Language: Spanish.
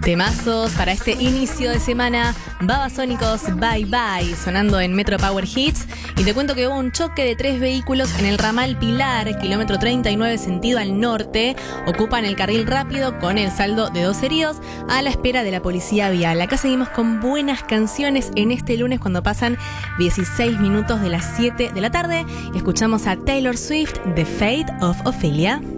Temazos para este inicio de semana. Babasónicos, Bye Bye, sonando en Metro Power Hits. Y te cuento que hubo un choque de 3 vehículos en el ramal Pilar, kilómetro 39, sentido al norte. Ocupan el carril rápido con el saldo de 2 heridos a la espera de la policía vial. Acá seguimos con buenas canciones en este lunes cuando pasan 16 minutos de las 7 de la tarde. Escuchamos a Taylor Swift, The Fate of Ophelia.